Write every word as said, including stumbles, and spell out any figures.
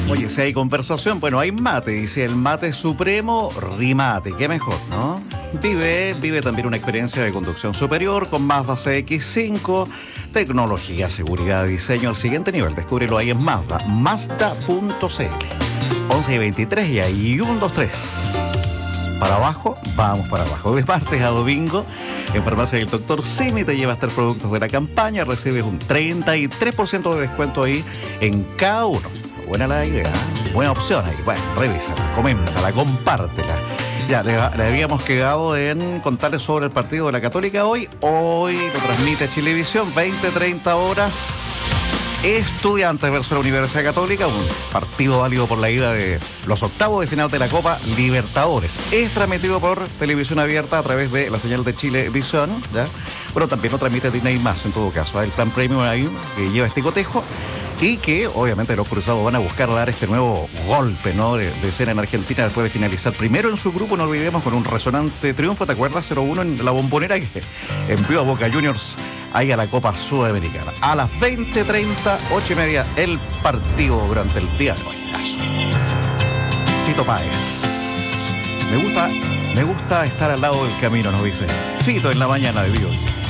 Oye, si hay conversación, bueno, hay mate. Y si el mate es supremo, rimate. Qué mejor, ¿no? Vive, vive también una experiencia de conducción superior con Mazda C X cinco. Tecnología, seguridad, diseño al siguiente nivel. Descúbrelo ahí en Mazda. Mazda punto c l. once y veintitrés y ahí uno, dos, tres. Para abajo, vamos para abajo. De martes a domingo, en Farmacia del Doctor Simi te lleva a estar productos de la campaña. Recibes un treinta y tres por ciento de descuento ahí en cada uno. Buena la idea, ¿eh? Buena opción ahí. Bueno, revísala, coméntala, compártela. Ya, le, le habíamos quedado en contarles sobre el partido de la Católica hoy. Hoy lo transmite Chilevisión, veinte, treinta horas. Estudiantes versus la Universidad Católica, un partido válido por la ida de los octavos de final de la Copa Libertadores. Es transmitido por televisión abierta a través de la señal de Chilevisión, ¿ya? Pero también lo transmite Disney más en todo caso. El plan premium ahí que lleva este cotejo. Y que obviamente los cruzados van a buscar dar este nuevo golpe, ¿no? De, de ser en Argentina después de finalizar primero en su grupo, no olvidemos, con un resonante triunfo, ¿te acuerdas? cero uno en la Bombonera, que envió a Boca Juniors ahí a la Copa Sudamericana. A las veinte treinta, ocho y media, el partido durante el día de hoy. Eso. Fito Páez. Me gusta, me gusta estar al lado del camino, nos dice Fito en la mañana de Vivo.